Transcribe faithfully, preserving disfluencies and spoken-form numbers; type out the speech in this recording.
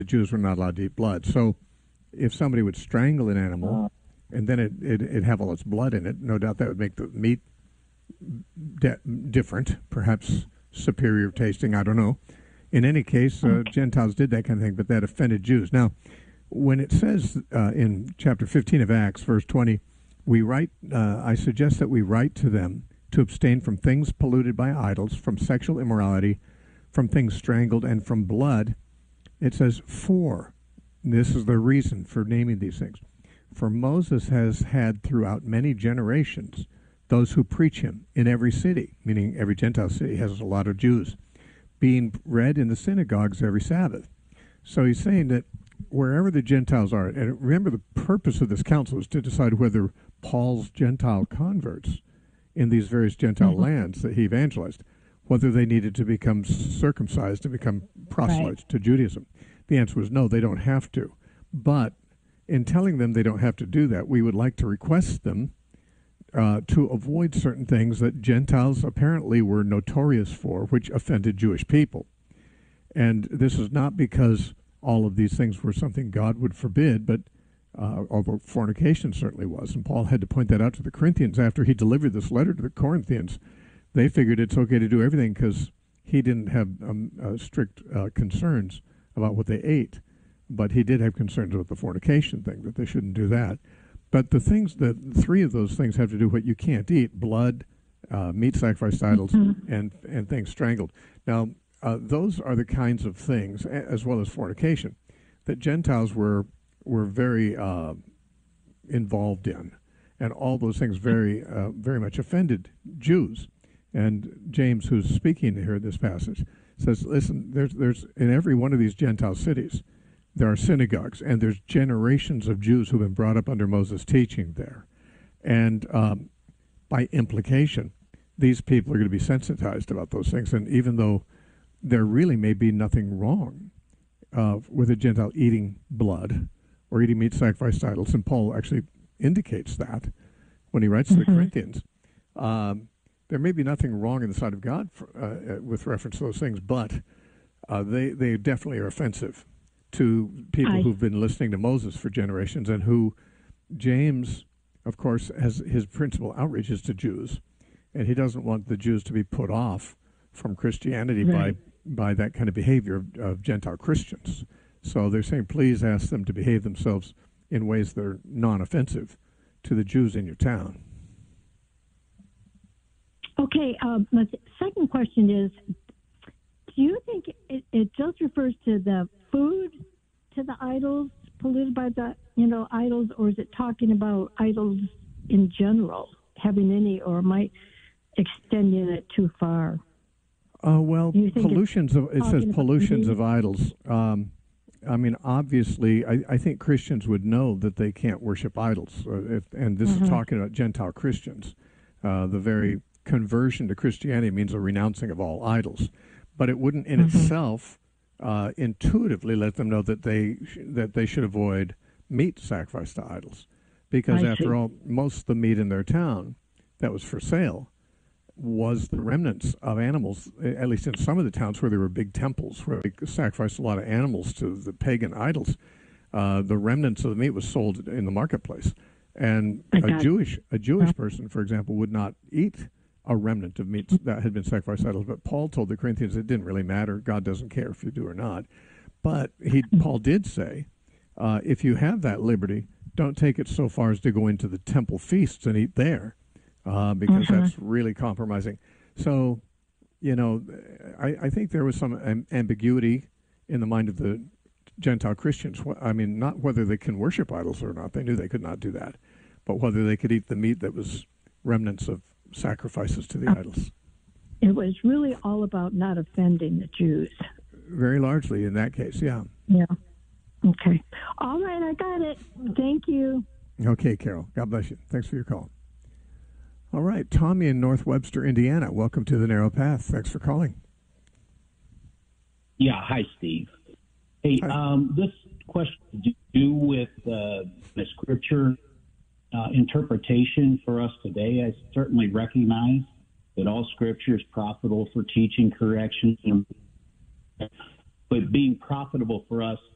the Jews were not allowed to eat blood. So if somebody would strangle an animal and then it, it, it'd have all its blood in it, no doubt that would make the meat de- different, perhaps superior tasting, I don't know. In any case, uh, Gentiles did that kind of thing, but that offended Jews. Now, when it says uh, in chapter fifteen of Acts, verse twenty, we write, uh, I suggest that we write to them to abstain from things polluted by idols, from sexual immorality, from things strangled, and from blood. It says, for, this is the reason for naming these things. For Moses has had throughout many generations those who preach him in every city, meaning every Gentile city has a lot of Jews, being read in the synagogues every Sabbath. So he's saying that wherever the Gentiles are, and remember the purpose of this council is to decide whether Paul's Gentile converts in these various Gentile mm-hmm. lands that he evangelized, whether they needed to become circumcised to become proselytes right. to Judaism. The answer was no, they don't have to. But in telling them they don't have to do that, we would like to request them uh, to avoid certain things that Gentiles apparently were notorious for, which offended Jewish people. And this is not because all of these things were something God would forbid, but uh, although fornication certainly was. And Paul had to point that out to the Corinthians after he delivered this letter to the Corinthians. They figured it's okay to do everything because he didn't have um, uh, strict uh, concerns about what they ate, but he did have concerns about the fornication thing, that they shouldn't do that. But the things that three of those things have to do with what you can't eat: blood, uh, meat sacrificed idols, mm-hmm. and and things strangled. Now, uh, those are the kinds of things, as well as fornication, that Gentiles were were very uh, involved in, and all those things very uh, very much offended Jews. And James, who's speaking here in this passage, says, listen, there's there's in every one of these Gentile cities, there are synagogues, and there's generations of Jews who've been brought up under Moses' teaching there. And um, by implication, these people are going to be sensitized about those things. And even though there really may be nothing wrong uh, with a Gentile eating blood or eating meat sacrificed to idols, and Paul actually indicates that when he writes mm-hmm. to the Corinthians, um, there may be nothing wrong in the sight of God for, uh, with reference to those things, but uh, they, they definitely are offensive to people I... who've been listening to Moses for generations, and who James, of course, has his principal outreach is to Jews, and he doesn't want the Jews to be put off from Christianity right. by by that kind of behavior of, of Gentile Christians. So they're saying, please ask them to behave themselves in ways that are non-offensive to the Jews in your town. Okay, um, my second question is, do you think it, it just refers to the food, to the idols, polluted by the, you know, idols, or is it talking about idols in general, having any, or am I extending it too far? Uh, well, pollutions of, it says pollutions of idols. Um, I mean, obviously, I, I think Christians would know that they can't worship idols. Uh, if, and this mm-hmm. is talking about Gentile Christians. Uh, the very conversion to Christianity means a renouncing of all idols. But it wouldn't in mm-hmm. itself uh, intuitively let them know that they sh- that they should avoid meat sacrificed to idols. Because I after see. all, most of the meat in their town that was for sale was the remnants of animals, at least in some of the towns where there were big temples, where they sacrificed a lot of animals to the pagan idols. Uh, the remnants of the meat was sold in the marketplace. And a Jewish a Jewish person, for example, would not eat a remnant of meat that had been sacrificed to idols. But Paul told the Corinthians it didn't really matter. God doesn't care if you do or not. But he Paul did say, uh, if you have that liberty, don't take it so far as to go into the temple feasts and eat there. Uh, because mm-hmm. that's really compromising. So, you know, I, I think there was some am- ambiguity in the mind of the Gentile Christians. I mean, not whether they can worship idols or not. They knew they could not do that. But whether they could eat the meat that was remnants of sacrifices to the uh, idols. It was really all about not offending the Jews. Very largely in that case, yeah. Yeah. Okay. All right, I got it. Thank you. Okay, Carol. God bless you. Thanks for your call. All right, Tommy in North Webster, Indiana. Welcome to the Narrow Path. Thanks for calling. Yeah, hi, Steve. Hey, hi. Um, this question to do with uh, the scripture uh, interpretation for us today. I certainly recognize that all scripture is profitable for teaching, correction, but being profitable for us